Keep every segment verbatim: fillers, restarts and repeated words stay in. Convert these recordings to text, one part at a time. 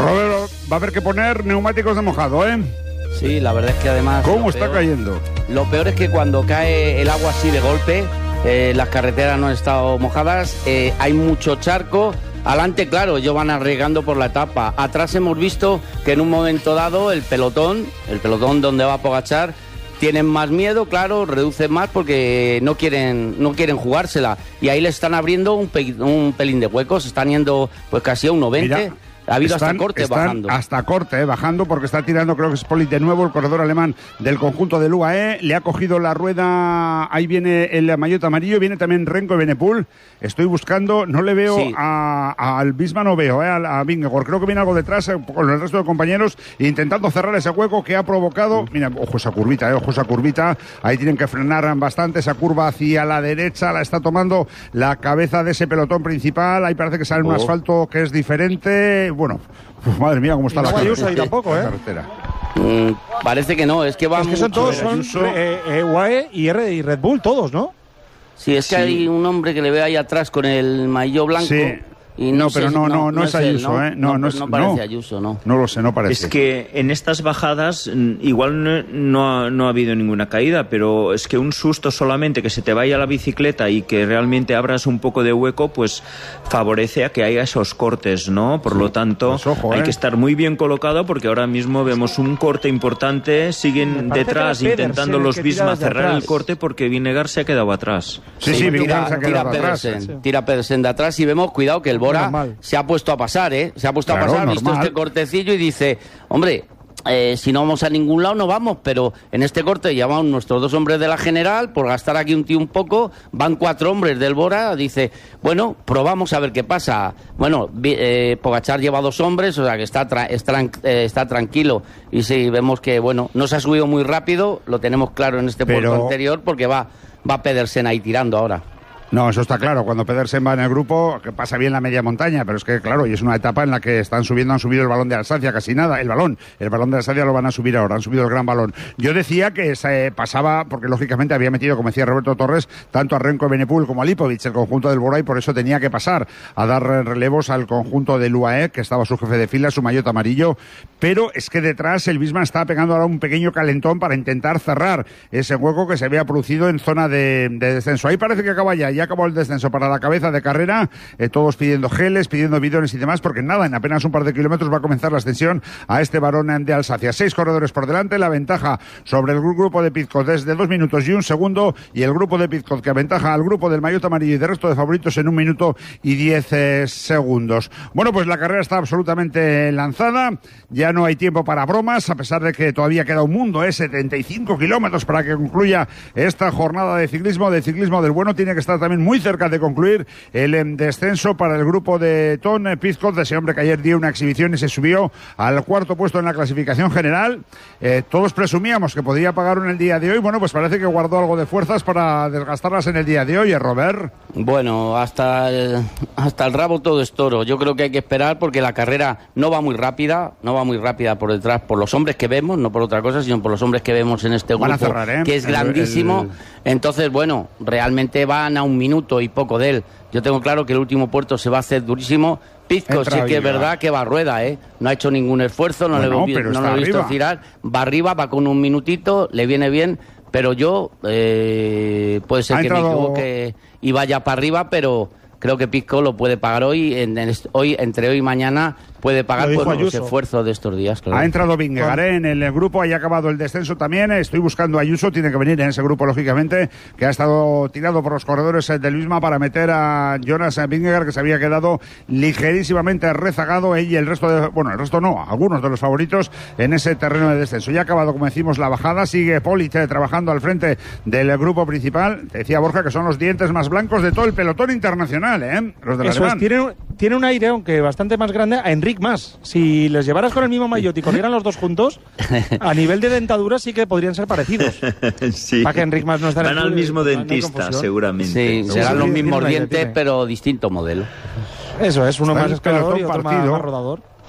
Robert, va a haber que poner neumáticos de mojado, ¿eh? Sí, la verdad es que además... ¿Cómo está peor, cayendo? Lo peor es que cuando cae el agua así de golpe, eh, las carreteras no han estado mojadas, eh, hay mucho charco. Adelante, claro, ellos van arriesgando por la etapa. Atrás hemos visto que en un momento dado el pelotón, el pelotón donde va Pogačar, tienen más miedo, claro, reducen más porque no quieren no quieren jugársela. Y ahí le están abriendo un, pe un pelín de huecos, están yendo pues casi a uno veinte. Mira. Ha habido están, hasta corte están bajando. Hasta corte, eh, bajando, porque está tirando, creo que es Polit de nuevo, el corredor alemán del conjunto del U A E. Le ha cogido la rueda, ahí viene el maillot amarillo, viene también Renko y Benepul. Estoy buscando, no le veo sí. a, a Albisma, no veo, eh, a, a Vingegaard. Creo que viene algo detrás eh, con el resto de compañeros, intentando cerrar ese hueco que ha provocado. Mm. Mira, ojo esa curvita, eh, ojo esa curvita. Ahí tienen que frenar bastante esa curva hacia la derecha, la está tomando la cabeza de ese pelotón principal. Ahí parece que sale oh. un asfalto que es diferente. Bueno, pues madre mía, cómo está no la Ayuso ahí tampoco, ¿eh? carretera. Mm, parece que no, es que van... Es que son todos, son eh, eh, U A E y, R, y Red Bull, todos, ¿no? Sí, es que sí. hay un hombre que le ve ahí atrás con el maillot blanco... Sí. Y no, no, pero sé, no, no, no, no, no es Ayuso, él, ¿no? ¿eh? No, no, no, es, no parece no. Ayuso, no. No lo sé, no parece. Es que en estas bajadas igual no, no, ha, no ha habido ninguna caída, pero es que un susto solamente que se te vaya la bicicleta y que realmente abras un poco de hueco, pues favorece a que haya esos cortes, ¿no? Por sí, lo tanto, pues ojo, hay ¿eh? que estar muy bien colocado porque ahora mismo vemos un corte importante, siguen detrás intentando los Visma cerrar el corte porque Vingegaard se ha quedado atrás. Sí, sí, sí Vingegaard se ha quedado tira atrás. Pedersen, sí. Tira Pedersen de atrás y vemos, cuidado, que el Bora se ha puesto a pasar, ¿eh? Se ha puesto claro, a pasar, ha visto este cortecillo y dice, hombre, eh, si no vamos a ningún lado no vamos, pero en este corte llevamos nuestros dos hombres de la general, por gastar aquí un tío un poco, van cuatro hombres del Bora, dice, bueno, probamos a ver qué pasa. Bueno, eh, Pogačar lleva dos hombres, o sea que está, tra está, eh, está tranquilo, y sí, vemos que, bueno, no se ha subido muy rápido, lo tenemos claro en este pero... puerto anterior, porque va, va Pedersen ahí tirando ahora. No, eso está claro. Cuando Pedersen va en el grupo, que pasa bien la media montaña, pero es que, claro, y es una etapa en la que están subiendo, han subido el balón de Alsacia, casi nada, el balón, el balón de Alsacia lo van a subir ahora, han subido el gran balón. Yo decía que se pasaba, porque lógicamente había metido, como decía Roberto Torres, tanto a Renko Benepul como a Lipovic, el conjunto del Bora, y por eso tenía que pasar a dar relevos al conjunto del U A E, que estaba su jefe de fila, su maillot amarillo, pero es que detrás el Visma está pegando ahora un pequeño calentón para intentar cerrar ese hueco que se había producido en zona de, de descenso. Ahí parece que acaba ya, ya acabó el descenso para la cabeza de carrera, eh, todos pidiendo geles, pidiendo bidones y demás, porque nada, en apenas un par de kilómetros va a comenzar la ascensión a este varón de Alsacia. Seis corredores por delante, la ventaja sobre el grupo de Pidcock es de dos minutos y un segundo, y el grupo de Pidcock que aventaja al grupo del maillot amarillo y del resto de favoritos en un minuto y diez eh, segundos. Bueno, pues la carrera está absolutamente lanzada, ya no hay tiempo para bromas, a pesar de que todavía queda un mundo, eh, setenta y cinco kilómetros para que concluya esta jornada de ciclismo, de ciclismo del bueno. Tiene que estar también muy cerca de concluir el descenso para el grupo de Tom Pidcock, de ese hombre que ayer dio una exhibición y se subió al cuarto puesto en la clasificación general. Eh, todos presumíamos que podía pagar en el día de hoy. Bueno, pues parece que guardó algo de fuerzas para desgastarlas en el día de hoy, ¿eh, Robert? Bueno, hasta el, hasta el rabo todo es toro. Yo creo que hay que esperar porque la carrera no va muy rápida, no va muy rápida por detrás, por los hombres que vemos, no por otra cosa, sino por los hombres que vemos en este grupo, cerrar, ¿eh? que es grandísimo. El, el... Entonces, bueno, realmente van a un minuto y poco de él. Yo tengo claro que el último puerto se va a hacer durísimo. Pidcock sí que es verdad que va a rueda, ¿eh? No ha hecho ningún esfuerzo, no bueno, le, no lo he visto tirar. Va arriba, va con un minutito, le viene bien, pero yo, eh, puede ser ha que entrado... me equivoque y vaya para arriba, pero creo que Pidcock lo puede pagar hoy, en, en, hoy entre hoy y mañana puede pagar por los esfuerzos de estos días. Claro. Ha entrado Vingegaard en el grupo, ahí ha acabado el descenso también. Estoy buscando a Ayuso, tiene que venir en ese grupo, lógicamente, que ha estado tirado por los corredores del Visma para meter a Jonas Vingegaard, que se había quedado ligerísimamente rezagado, él y el resto de, bueno, el resto no, algunos de los favoritos en ese terreno de descenso. Ya ha acabado, como decimos, la bajada, sigue Polit trabajando al frente del grupo principal. Decía Borja que son los dientes más blancos de todo el pelotón internacional, ¿eh? Los del Eso alemán. Es, tiene, tiene un aire, aunque bastante más grande, a Enric Mas. Si les llevaras con el mismo maillot y corrieran los dos juntos, a nivel de dentadura sí que podrían ser parecidos. Sí. Para que Enric Mas no esté Van al mismo dentista, seguramente. Sí, sí, serán sí, los mismos tiene dientes, tiene. pero distinto modelo. Eso es, uno Está más escalador y otro más, más rodador.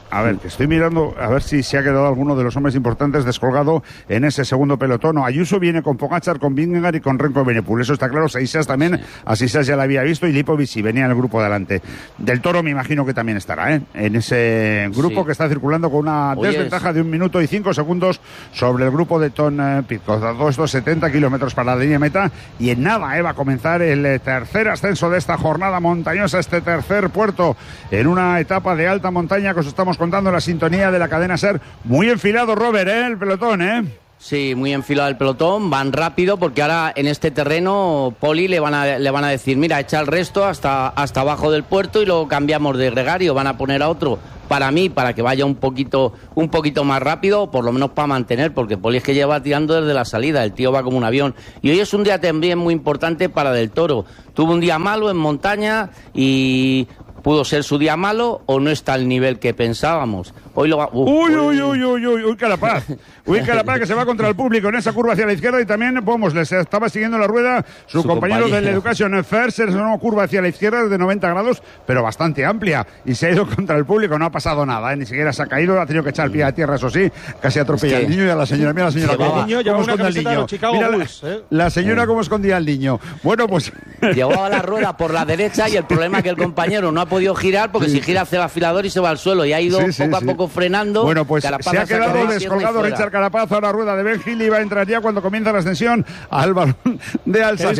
A ver, que estoy mirando a ver si se ha quedado alguno de los hombres importantes descolgado en ese segundo pelotón. Ayuso viene con Pogačar, con Vingegaard y con Remco Evenepoel. Eso está claro. Seisas también, sí. A Seisas ya la había visto y Lipovic sí venía en el grupo de adelante. Del Toro me imagino que también estará, ¿eh? En ese grupo sí. Que está circulando con una Oye, desventaja es... de un minuto y cinco segundos sobre el grupo de Tom eh, Pidcock. Todos estos setenta kilómetros para la línea meta y en nada eh, va a comenzar el tercer ascenso de esta jornada montañosa, este tercer puerto en una etapa de alta montaña que os estamos contando en la sintonía de la cadena SER. Muy enfilado, Robert, ¿eh? El pelotón, ¿eh? Sí, muy enfilado el pelotón, van rápido porque ahora en este terreno Poli le van a, le van a decir, mira, echa el resto hasta, hasta abajo del puerto y luego cambiamos de gregario, van a poner a otro para mí, para que vaya un poquito, un poquito más rápido, por lo menos para mantener, porque Poli es que lleva tirando desde la salida, el tío va como un avión. Y hoy es un día también muy importante para Del Toro. Tuvo un día malo en montaña y pudo ser su día malo o no está al nivel que pensábamos. Hoy lo va... Uh, uy, uy, uy, uy, uy, uy, Carapaz. Uy, Carapaz, que se va contra el público en esa curva hacia la izquierda y también, vamos, les estaba siguiendo la rueda su, su compañero, compañero del Education First, es una curva hacia la izquierda de noventa grados, pero bastante amplia, y se ha ido contra el público, no ha pasado nada, ¿eh? Ni siquiera se ha caído, ha tenido que echar el pie a tierra, eso sí, casi atropella es que... al niño y a la señora. Mira la señora cómo, niño, cómo esconde al niño. Mira Bulls, la, ¿eh? la señora cómo escondía al niño. Bueno, pues... Llevaba la rueda por la derecha y el problema es que el compañero no ha podido girar porque sí. Si gira hace el afilador y se va al suelo y ha ido sí, sí, poco a sí. poco frenando. Bueno, pues Carapaz se ha quedado descolgado Richard Carapaz, ahora rueda de Ben Hill y va a entrar ya cuando comienza la ascensión al balón de Alsacia.